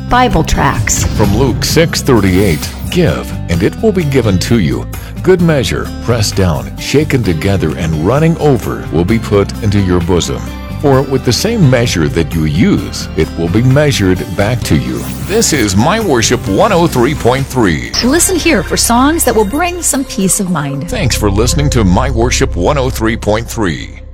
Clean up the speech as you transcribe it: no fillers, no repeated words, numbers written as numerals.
Bible tracts. From Luke 6:38, give, and it will be given to you. Good measure, pressed down, shaken together, and running over will be put into your bosom. For with the same measure that you use, it will be measured back to you. This is My Worship 103.3. Listen here for songs that will bring some peace of mind. Thanks for listening to My Worship 103.3.